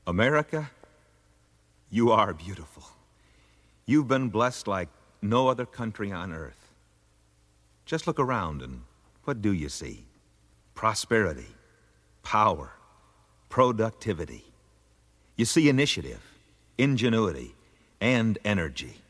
America, you are beautiful. You've been blessed like no other country on earth. Just look around and what do you see? Prosperity, power, productivity. You see initiative, ingenuity, and energy.